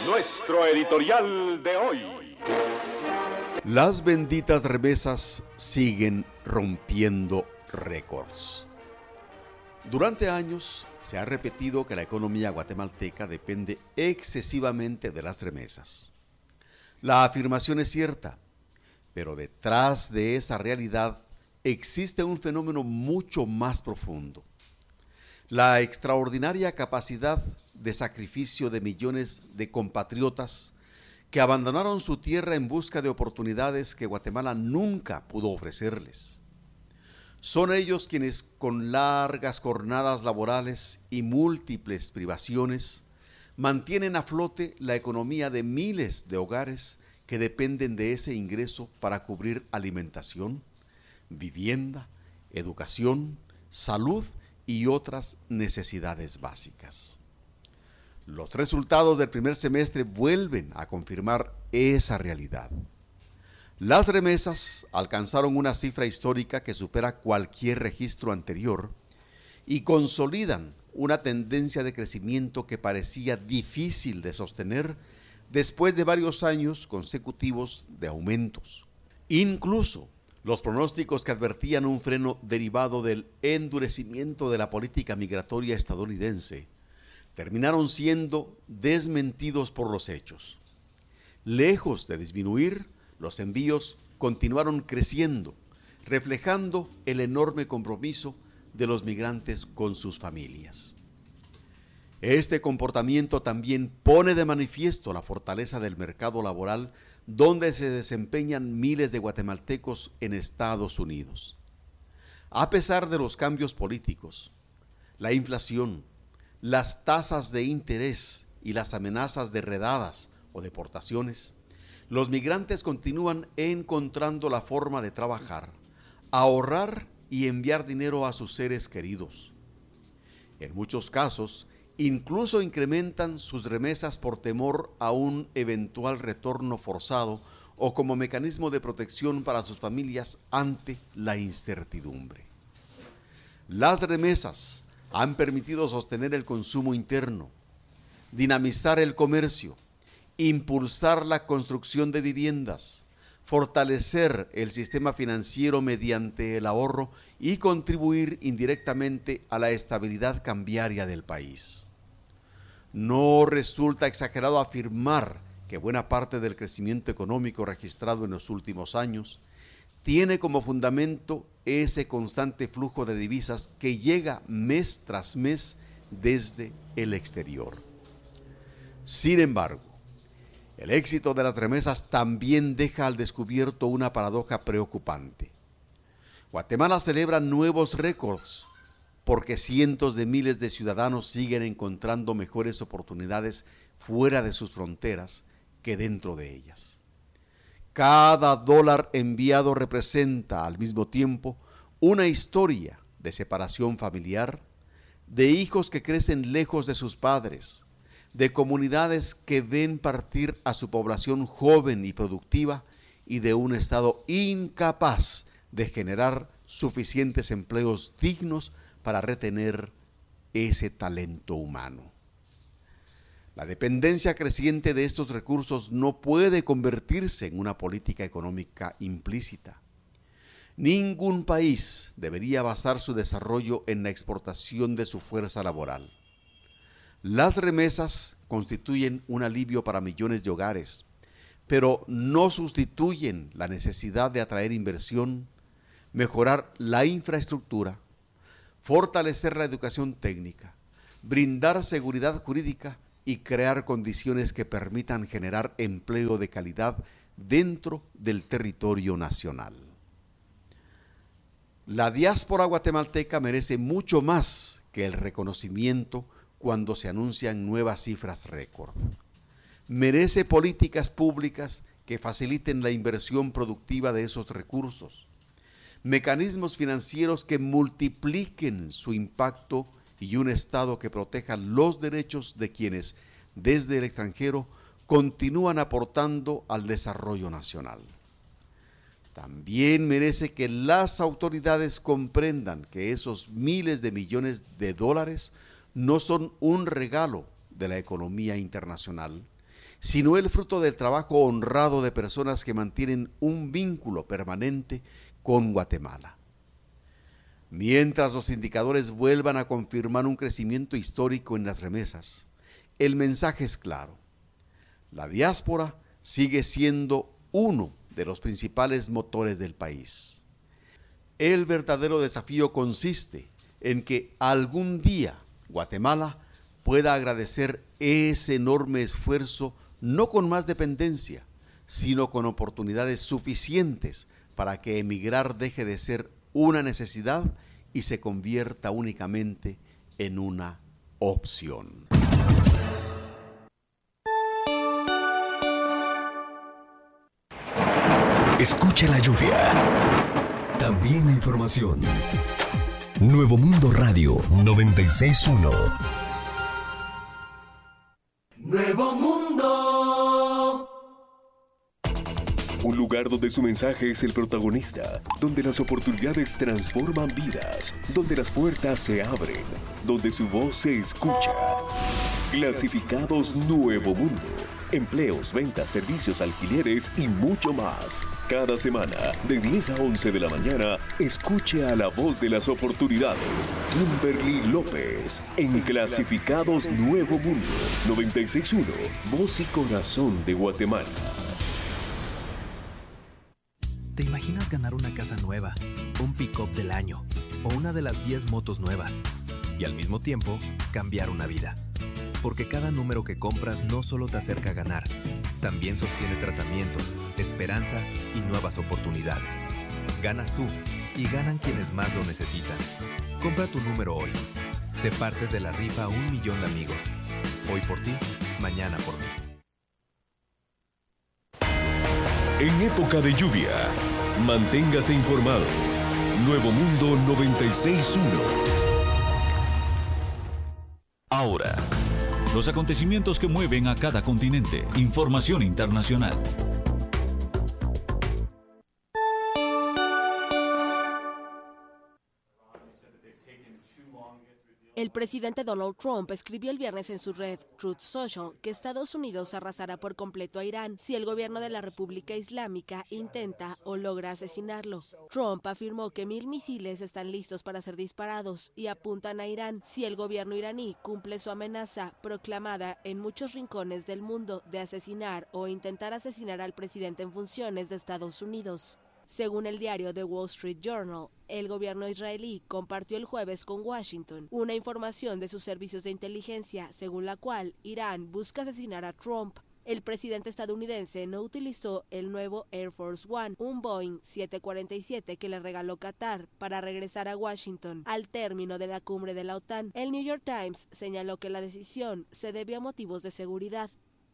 Nuestro editorial de hoy. Las benditas remesas siguen rompiendo récords. Durante años se ha repetido que la economía guatemalteca depende excesivamente de las remesas. La afirmación es cierta, pero detrás de esa realidad existe un fenómeno mucho más profundo. La extraordinaria capacidad de sacrificio de millones de compatriotas que abandonaron su tierra en busca de oportunidades que Guatemala nunca pudo ofrecerles. Son ellos quienes, con largas jornadas laborales y múltiples privaciones, mantienen a flote la economía de miles de hogares que dependen de ese ingreso para cubrir alimentación, vivienda, educación, salud y otras necesidades básicas. Los resultados del primer semestre vuelven a confirmar esa realidad. Las remesas alcanzaron una cifra histórica que supera cualquier registro anterior y consolidan una tendencia de crecimiento que parecía difícil de sostener después de varios años consecutivos de aumentos. Incluso los pronósticos que advertían un freno derivado del endurecimiento de la política migratoria estadounidense terminaron siendo desmentidos por los hechos. Lejos de disminuir, los envíos continuaron creciendo, reflejando el enorme compromiso de los migrantes con sus familias. Este comportamiento también pone de manifiesto la fortaleza del mercado laboral donde se desempeñan miles de guatemaltecos en Estados Unidos. A pesar de los cambios políticos, la inflación, las tasas de interés y las amenazas de redadas o deportaciones, los migrantes continúan encontrando la forma de trabajar, ahorrar y enviar dinero a sus seres queridos. En muchos casos, incluso incrementan sus remesas por temor a un eventual retorno forzado o como mecanismo de protección para sus familias ante la incertidumbre. Las remesas han permitido sostener el consumo interno, dinamizar el comercio, impulsar la construcción de viviendas, fortalecer el sistema financiero mediante el ahorro y contribuir indirectamente a la estabilidad cambiaria del país. No resulta exagerado afirmar que buena parte del crecimiento económico registrado en los últimos años tiene como fundamento ese constante flujo de divisas que llega mes tras mes desde el exterior. Sin embargo, el éxito de las remesas también deja al descubierto una paradoja preocupante. Guatemala celebra nuevos récords porque cientos de miles de ciudadanos siguen encontrando mejores oportunidades fuera de sus fronteras que dentro de ellas. Cada dólar enviado representa al mismo tiempo una historia de separación familiar, de hijos que crecen lejos de sus padres, de comunidades que ven partir a su población joven y productiva y de un Estado incapaz de generar suficientes empleos dignos para retener ese talento humano. La dependencia creciente de estos recursos no puede convertirse en una política económica implícita. Ningún país debería basar su desarrollo en la exportación de su fuerza laboral. Las remesas constituyen un alivio para millones de hogares, pero no sustituyen la necesidad de atraer inversión, mejorar la infraestructura, fortalecer la educación técnica, brindar seguridad jurídica y crear condiciones que permitan generar empleo de calidad dentro del territorio nacional. La diáspora guatemalteca merece mucho más que el reconocimiento cuando se anuncian nuevas cifras récord. Merece políticas públicas que faciliten la inversión productiva de esos recursos, mecanismos financieros que multipliquen su impacto y un Estado que proteja los derechos de quienes, desde el extranjero, continúan aportando al desarrollo nacional. También merece que las autoridades comprendan que esos miles de millones de dólares no son un regalo de la economía internacional, sino el fruto del trabajo honrado de personas que mantienen un vínculo permanente con Guatemala. Mientras los indicadores vuelvan a confirmar un crecimiento histórico en las remesas, el mensaje es claro. La diáspora sigue siendo uno de los principales motores del país. El verdadero desafío consiste en que algún día Guatemala pueda agradecer ese enorme esfuerzo no con más dependencia, sino con oportunidades suficientes para que emigrar deje de ser una necesidad y se convierta únicamente en una opción. Escucha la lluvia. También la información. Nuevo Mundo Radio 96.1. Nuevo Mundo. Un lugar donde su mensaje es el protagonista, donde las oportunidades transforman vidas, donde las puertas se abren, donde su voz se escucha. Clasificados Nuevo Mundo. Empleos, ventas, servicios, alquileres y mucho más. Cada semana, de 10 a 11 de la mañana, escuche a la voz de las oportunidades, Kimberly López, en Clasificados Nuevo Mundo, 96.1, voz y corazón de Guatemala. ¿Te imaginas ganar una casa nueva, un pick-up del año o una de las 10 motos nuevas? Y al mismo tiempo, cambiar una vida. Porque cada número que compras no solo te acerca a ganar, también sostiene tratamientos, esperanza y nuevas oportunidades. Ganas tú y ganan quienes más lo necesitan. Compra tu número hoy. Sé parte de la rifa 1 millón de amigos. Hoy por ti, mañana por mí. En época de lluvia, manténgase informado. Nuevo Mundo 96.1. Ahora, los acontecimientos que mueven a cada continente. Información internacional. El presidente Donald Trump escribió el viernes en su red Truth Social que Estados Unidos arrasará por completo a Irán si el gobierno de la República Islámica intenta o logra asesinarlo. Trump afirmó que 1,000 misiles están listos para ser disparados y apuntan a Irán si el gobierno iraní cumple su amenaza proclamada en muchos rincones del mundo de asesinar o intentar asesinar al presidente en funciones de Estados Unidos. Según el diario The Wall Street Journal, el gobierno israelí compartió el jueves con Washington una información de sus servicios de inteligencia según la cual Irán busca asesinar a Trump. El presidente estadounidense no utilizó el nuevo Air Force One, un Boeing 747 que le regaló Qatar para regresar a Washington al término de la cumbre de la OTAN. El New York Times señaló que la decisión se debió a motivos de seguridad.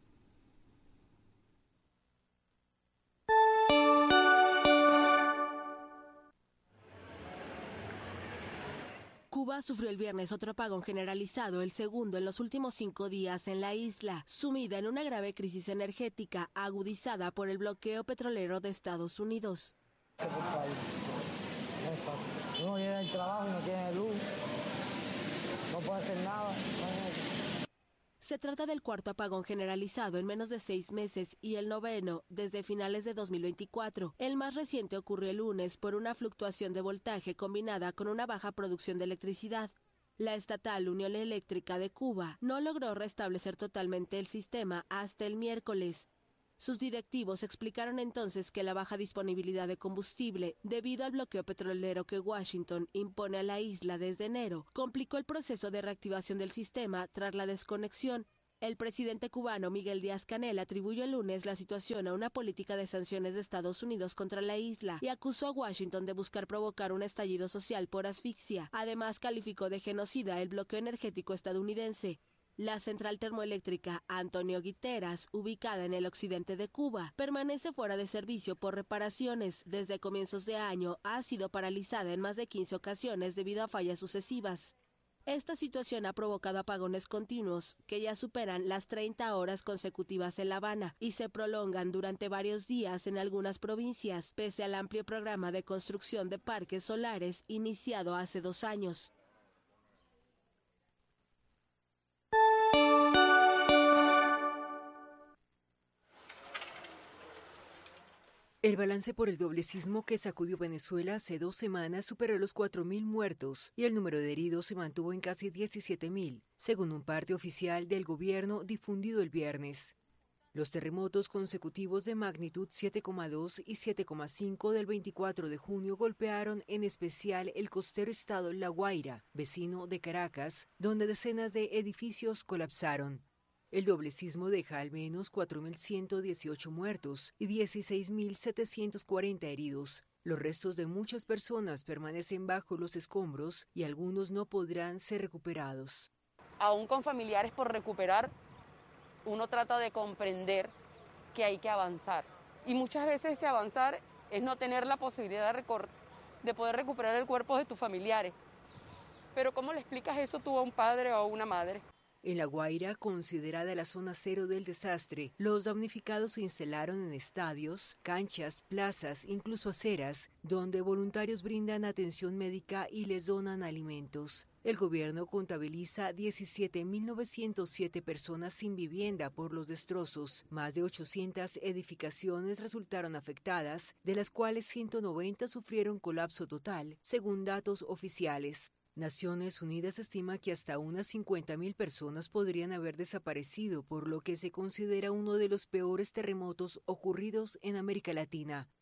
Cuba sufrió el viernes otro apagón generalizado, el segundo en los últimos 5 días en la isla, sumida en una grave crisis energética agudizada por el bloqueo petrolero de Estados Unidos. Uno llega al trabajo y no tiene luz, no puede hacer nada. Se trata del cuarto apagón generalizado en menos de 6 meses y el noveno desde finales de 2024. El más reciente ocurrió el lunes por una fluctuación de voltaje combinada con una baja producción de electricidad. La estatal Unión Eléctrica de Cuba no logró restablecer totalmente el sistema hasta el miércoles. Sus directivos explicaron entonces que la baja disponibilidad de combustible, debido al bloqueo petrolero que Washington impone a la isla desde enero, complicó el proceso de reactivación del sistema tras la desconexión. El presidente cubano Miguel Díaz-Canel atribuyó el lunes la situación a una política de sanciones de Estados Unidos contra la isla y acusó a Washington de buscar provocar un estallido social por asfixia. Además, calificó de genocida el bloqueo energético estadounidense. La central termoeléctrica Antonio Guiteras, ubicada en el occidente de Cuba, permanece fuera de servicio por reparaciones. Desde comienzos de año ha sido paralizada en más de 15 ocasiones debido a fallas sucesivas. Esta situación ha provocado apagones continuos que ya superan las 30 horas consecutivas en La Habana y se prolongan durante varios días en algunas provincias, pese al amplio programa de construcción de parques solares iniciado hace 2 años. El balance por el doble sismo que sacudió Venezuela hace 2 semanas superó los 4.000 muertos y el número de heridos se mantuvo en casi 17.000, según un parte oficial del gobierno difundido el viernes. Los terremotos consecutivos de magnitud 7,2 y 7,5 del 24 de junio golpearon en especial el costero estado La Guaira, vecino de Caracas, donde decenas de edificios colapsaron. El doble sismo deja al menos 4.118 muertos y 16.740 heridos. Los restos de muchas personas permanecen bajo los escombros y algunos no podrán ser recuperados. Aún con familiares por recuperar, uno trata de comprender que hay que avanzar. Y muchas veces ese avanzar es no tener la posibilidad de poder recuperar el cuerpo de tus familiares. Pero ¿cómo le explicas eso tú a un padre o a una madre? En La Guaira, considerada la zona cero del desastre, los damnificados se instalaron en estadios, canchas, plazas, incluso aceras, donde voluntarios brindan atención médica y les donan alimentos. El gobierno contabiliza 17.907 personas sin vivienda por los destrozos. Más de 800 edificaciones resultaron afectadas, de las cuales 190 sufrieron colapso total, según datos oficiales. Naciones Unidas estima que hasta unas 50.000 personas podrían haber desaparecido, por lo que se considera uno de los peores terremotos ocurridos en América Latina.